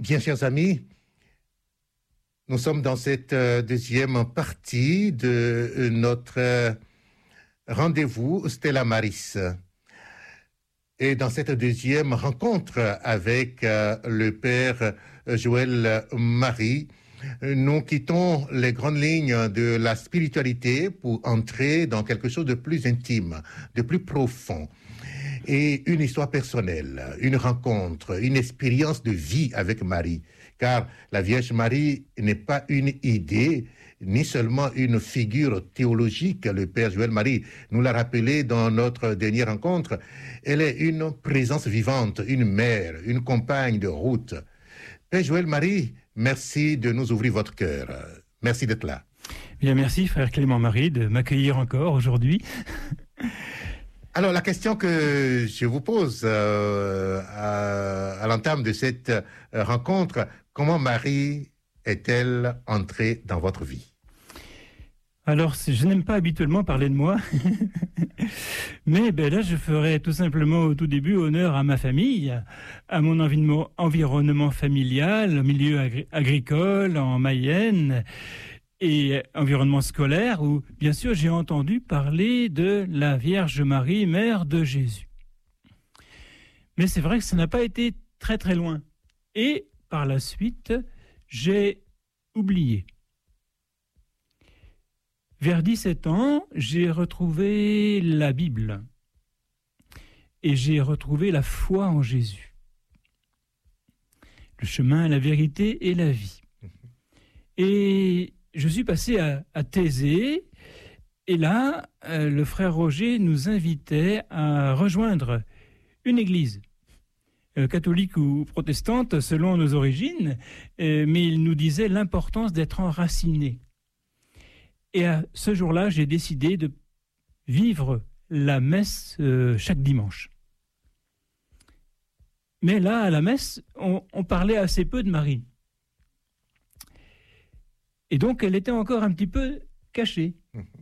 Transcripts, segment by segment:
Bien, chers amis, nous sommes dans cette deuxième partie de notre rendez-vous Stella Maris. Et dans cette deuxième rencontre avec le Père Joël Marie, nous quittons les grandes lignes de la spiritualité pour entrer dans quelque chose de plus intime, de plus profond. Et une histoire personnelle, une rencontre, une expérience de vie avec Marie. Car la Vierge Marie n'est pas une idée, ni seulement une figure théologique. Le Père Joël Marie nous l'a rappelé dans notre dernière rencontre. Elle est une présence vivante, une mère, une compagne de route. Père Joël Marie, merci de nous ouvrir votre cœur. Merci d'être là. Bien, merci, frère Clément Marie, de m'accueillir encore aujourd'hui. Alors, la question que je vous pose à l'entame de cette rencontre, comment Marie est-elle entrée dans votre vie? Alors, je n'aime pas habituellement parler de moi, mais là, je ferai tout simplement au tout début honneur à ma famille, à mon environnement familial, au milieu agricole, en Mayenne, et environnement scolaire, où, bien sûr, j'ai entendu parler de la Vierge Marie, mère de Jésus. Mais c'est vrai que ça n'a pas été très très loin. Et par la suite, j'ai oublié. Vers 17 ans, j'ai retrouvé la Bible. Et j'ai retrouvé la foi en Jésus. Le chemin, la vérité et la vie. Et je suis passé à Thésée, et là, le frère Roger nous invitait à rejoindre une église, catholique ou protestante, selon nos origines, mais il nous disait l'importance d'être enraciné. Et à ce jour-là, j'ai décidé de vivre la messe chaque dimanche. Mais là, à la messe, on parlait assez peu de Marie. Et donc, elle était encore un petit peu cachée.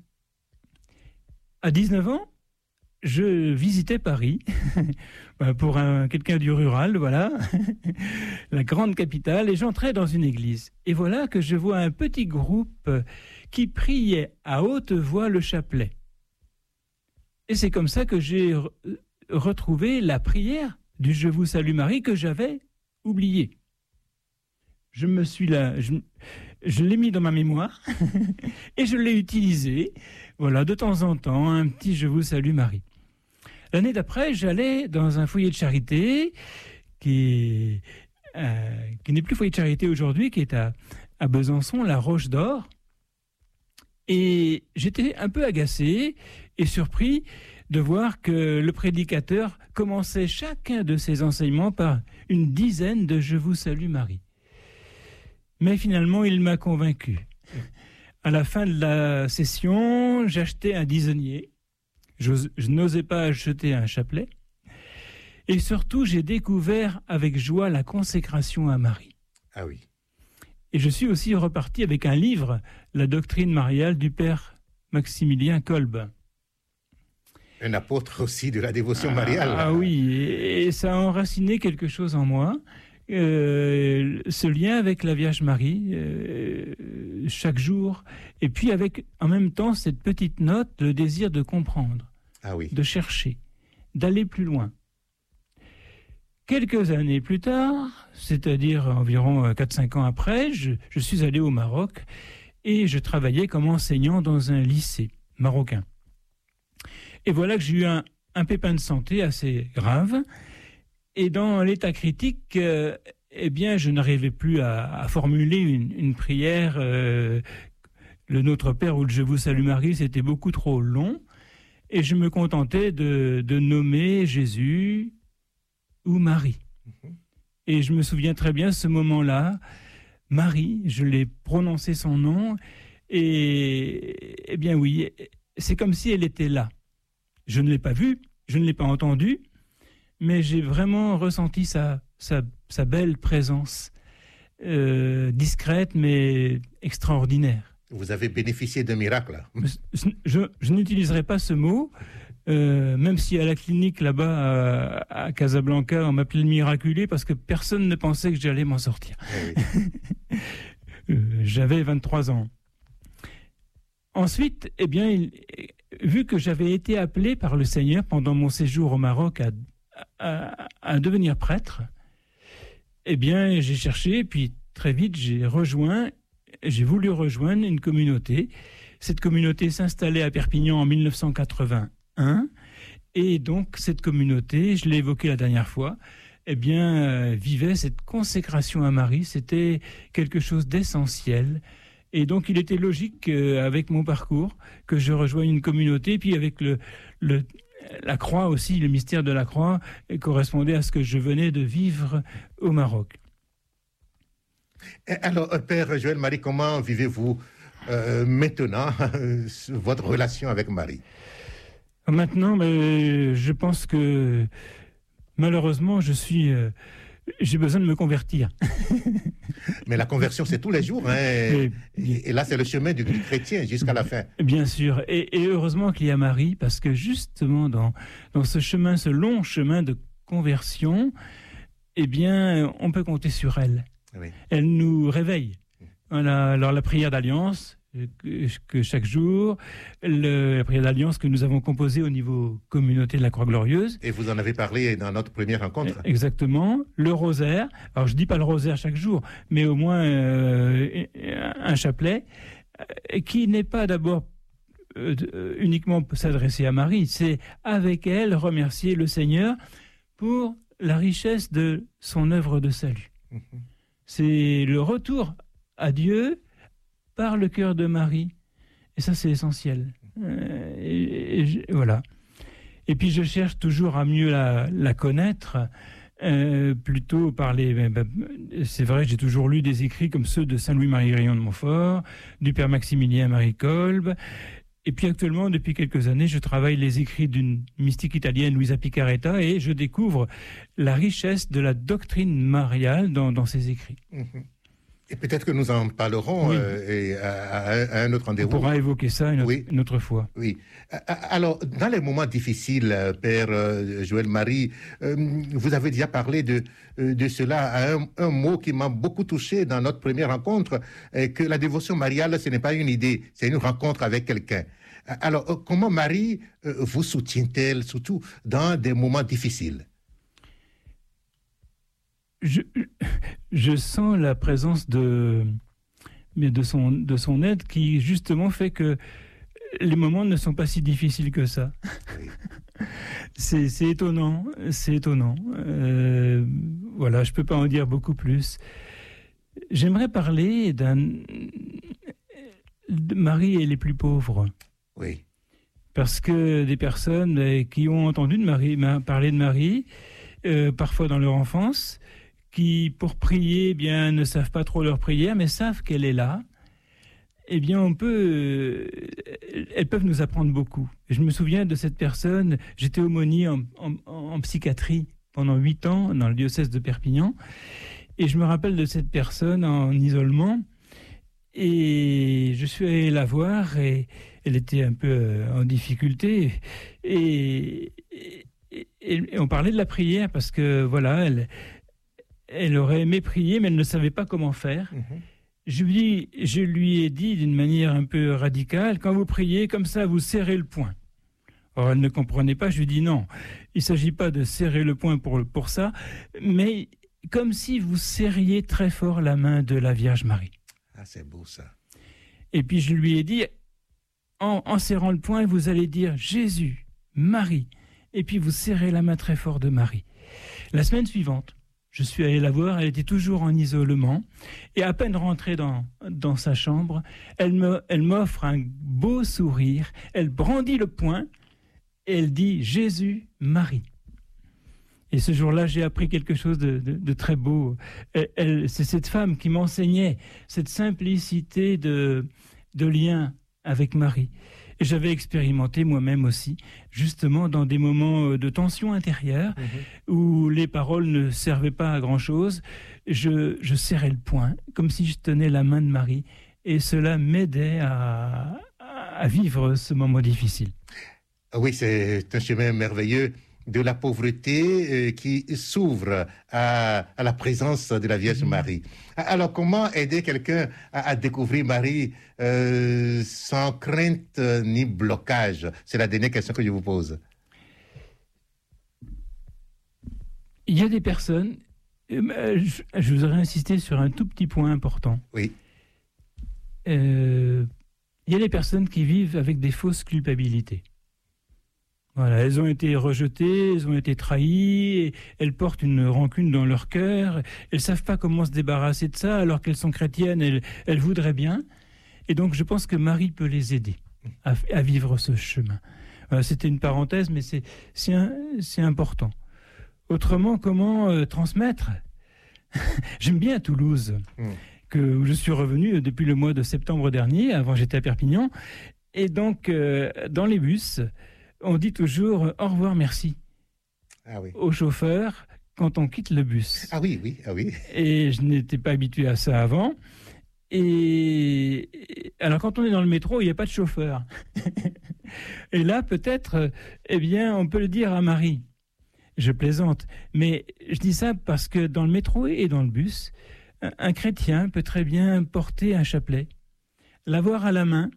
À 19 ans, je visitais Paris, pour quelqu'un du rural, voilà, la grande capitale, et j'entrais dans une église. Et voilà que je vois un petit groupe qui priait à haute voix le chapelet. Et c'est comme ça que j'ai retrouvé la prière du « Je vous salue Marie » que j'avais oubliée. Je l'ai mis dans ma mémoire et je l'ai utilisé, voilà, de temps en temps, un petit « Je vous salue Marie ». L'année d'après, j'allais dans un foyer de charité qui n'est plus foyer de charité aujourd'hui, qui est à Besançon, la Roche d'Or. Et j'étais un peu agacé et surpris de voir que le prédicateur commençait chacun de ses enseignements par une dizaine de « Je vous salue Marie ». Mais finalement, il m'a convaincu. À la fin de la session, j'achetais un disonnier. Je n'osais pas acheter un chapelet. Et surtout, j'ai découvert avec joie la consécration à Marie. Ah oui. Et je suis aussi reparti avec un livre, La doctrine mariale du père Maximilien Kolb. Un apôtre aussi de la dévotion mariale. Ah oui, et ça a enraciné quelque chose en moi. Ce lien avec la Vierge Marie chaque jour, et puis avec en même temps cette petite note, le désir de comprendre, de chercher, d'aller plus loin. Quelques années plus tard, c'est-à-dire environ 4-5 ans après, je suis allé au Maroc et je travaillais comme enseignant dans un lycée marocain. Et voilà que j'ai eu un pépin de santé assez grave. Et dans l'état critique, je n'arrivais plus à formuler une prière. Le Notre Père ou le Je vous salue Marie, c'était beaucoup trop long. Et je me contentais de nommer Jésus ou Marie. Et je me souviens très bien ce moment-là. Marie, je l'ai prononcé son nom. Et bien oui, c'est comme si elle était là. Je ne l'ai pas vue, je ne l'ai pas entendue. Mais j'ai vraiment ressenti sa belle présence, discrète mais extraordinaire. Vous avez bénéficié d'un miracle. Je n'utiliserai pas ce mot, même si à la clinique là-bas à Casablanca, on m'appelait le miraculé parce que personne ne pensait que j'allais m'en sortir. Oui. J'avais 23 ans. Ensuite, eh bien, vu que j'avais été appelé par le Seigneur pendant mon séjour au Maroc à devenir prêtre, eh bien, j'ai cherché, puis très vite, j'ai voulu rejoindre une communauté. Cette communauté s'installait à Perpignan en 1981, et donc cette communauté, je l'ai évoqué la dernière fois, eh bien, vivait cette consécration à Marie. C'était quelque chose d'essentiel. Et donc, il était logique avec mon parcours que je rejoigne une communauté, puis avec la croix aussi, le mystère de la croix correspondait à ce que je venais de vivre au Maroc. Alors, Père Joël Marie, comment vivez-vous maintenant votre relation avec Marie? Maintenant, je pense que malheureusement, j'ai besoin de me convertir. Mais la conversion, c'est tous les jours. Hein. Et là, c'est le chemin du chrétien jusqu'à la fin. Bien sûr. Et heureusement qu'il y a Marie, parce que justement, dans ce chemin, ce long chemin de conversion, eh bien, on peut compter sur elle. Oui. Elle nous réveille. Alors, la prière d'alliance, que chaque jour, la prière d'alliance que nous avons composée au niveau communauté de la Croix-Glorieuse. Et vous en avez parlé dans notre première rencontre. Exactement. Le rosaire. Alors, je ne dis pas le rosaire chaque jour, mais au moins un chapelet qui n'est pas d'abord uniquement s'adresser à Marie, c'est avec elle remercier le Seigneur pour la richesse de son œuvre de salut. C'est le retour à Dieu par le cœur de Marie. Et ça, c'est essentiel. Voilà. Et puis, je cherche toujours à mieux la connaître, plutôt par c'est vrai, j'ai toujours lu des écrits comme ceux de Saint-Louis-Marie Grillon de Montfort, du Père Maximilien Marie Kolb. Et puis, actuellement, depuis quelques années, je travaille les écrits d'une mystique italienne, Luisa Picaretta, et je découvre la richesse de la doctrine mariale dans ses écrits. Et peut-être que nous en parlerons à un autre rendez-vous. On pourra évoquer ça une autre fois. Oui. Alors, dans les moments difficiles, Père Joël Marie, vous avez déjà parlé de cela, un mot qui m'a beaucoup touché dans notre première rencontre, que la dévotion mariale, ce n'est pas une idée, c'est une rencontre avec quelqu'un. Alors, comment Marie vous soutient-elle, surtout dans des moments difficiles? Je sens la présence de son aide qui justement fait que les moments ne sont pas si difficiles que ça. Oui. C'est étonnant, c'est étonnant. Voilà, je peux pas en dire beaucoup plus. J'aimerais parler de Marie et les plus pauvres. Oui. Parce que des personnes qui ont entendu parler de Marie, parfois dans leur enfance, qui, pour prier, bien, ne savent pas trop leur prière, mais savent qu'elle est là, eh bien, elles peuvent nous apprendre beaucoup. Et je me souviens de cette personne, j'étais aumônier en psychiatrie pendant 8 ans dans le diocèse de Perpignan, et je me rappelle de cette personne en isolement, et je suis allé la voir, et elle était un peu en difficulté, et on parlait de la prière, parce que, voilà, elle aurait aimé prier, mais elle ne savait pas comment faire. Je lui ai dit d'une manière un peu radicale, quand vous priez, comme ça, vous serrez le poing. Or, elle ne comprenait pas, je lui ai dit non, il ne s'agit pas de serrer le poing pour ça, mais comme si vous serriez très fort la main de la Vierge Marie. Ah, c'est beau ça. Et puis je lui ai dit, en serrant le poing, vous allez dire Jésus, Marie, et puis vous serrez la main très fort de Marie. La semaine suivante, je suis allé la voir, elle était toujours en isolement, et à peine rentrée dans sa chambre, elle m'offre un beau sourire, elle brandit le poing, et elle dit « Jésus, Marie ». Et ce jour-là, j'ai appris quelque chose de très beau. C'est cette femme qui m'enseignait cette simplicité de lien avec Marie. Et j'avais expérimenté moi-même aussi, justement dans des moments de tension intérieure, où les paroles ne servaient pas à grand-chose. Je serrais le poing, comme si je tenais la main de Marie, et cela m'aidait à vivre ce moment difficile. Oui, c'est un chemin merveilleux de la pauvreté qui s'ouvre à la présence de la Vierge Marie. Alors, comment aider quelqu'un à découvrir Marie sans crainte ni blocage? C'est la dernière question que je vous pose. Il y a des personnes, je voudrais insister sur un tout petit point important. Oui. Il y a des personnes qui vivent avec des fausses culpabilités. Voilà, elles ont été rejetées, elles ont été trahies, elles portent une rancune dans leur cœur, elles ne savent pas comment se débarrasser de ça, alors qu'elles sont chrétiennes, elles voudraient bien. Et donc je pense que Marie peut les aider à vivre ce chemin. Voilà, c'était une parenthèse, mais c'est important. Autrement, comment transmettre? J'aime bien Toulouse, où je suis revenu depuis le mois de septembre dernier, avant j'étais à Perpignan, et donc dans les bus, on dit toujours au revoir, merci au chauffeur quand on quitte le bus. Ah oui, oui, ah oui. Et je n'étais pas habitué à ça avant. Et alors, quand on est dans le métro, il n'y a pas de chauffeur. Et là, peut-être, eh bien, on peut le dire à Marie. Je plaisante. Mais je dis ça parce que dans le métro et dans le bus, un chrétien peut très bien porter un chapelet, l'avoir à la main.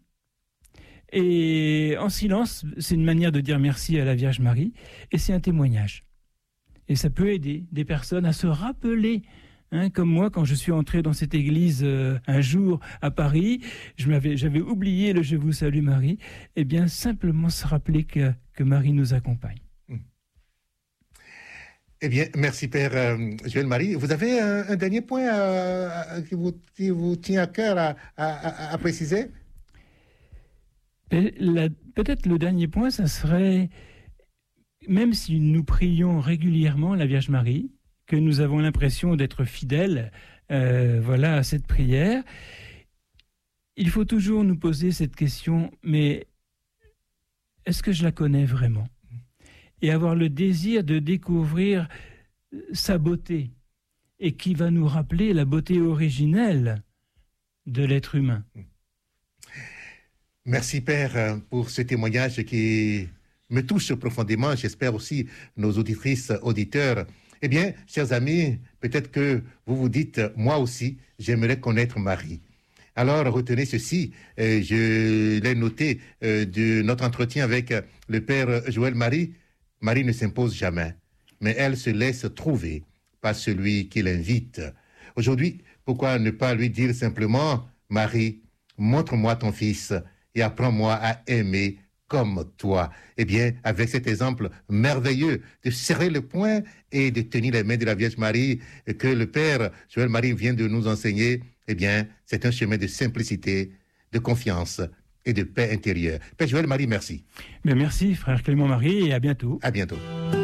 Et en silence, c'est une manière de dire merci à la Vierge Marie, et c'est un témoignage. Et ça peut aider des personnes à se rappeler, comme moi, quand je suis entré dans cette église un jour à Paris, j'avais oublié le « Je vous salue Marie », et bien simplement se rappeler que Marie nous accompagne. Eh bien, merci Père Joël Marie. Vous avez un dernier point qui vous tient à cœur à préciser? Peut-être le dernier point, ça serait, même si nous prions régulièrement la Vierge Marie, que nous avons l'impression d'être fidèles à cette prière, il faut toujours nous poser cette question, mais est-ce que je la connais vraiment? Et avoir le désir de découvrir sa beauté, et qui va nous rappeler la beauté originelle de l'être humain. Merci Père pour ce témoignage qui me touche profondément. J'espère aussi nos auditrices, auditeurs. Eh bien, chers amis, peut-être que vous vous dites, moi aussi, j'aimerais connaître Marie. Alors, retenez ceci, je l'ai noté de notre entretien avec le Père Joël Marie. Marie ne s'impose jamais, mais elle se laisse trouver par celui qui l'invite. Aujourd'hui, pourquoi ne pas lui dire simplement, Marie, montre-moi ton fils et apprends-moi à aimer comme toi. Eh bien, avec cet exemple merveilleux de serrer le poing et de tenir les mains de la Vierge Marie que le Père Joël Marie vient de nous enseigner, eh bien, c'est un chemin de simplicité, de confiance et de paix intérieure. Père Joël Marie, merci. Merci, frère Clément Marie, et à bientôt. À bientôt.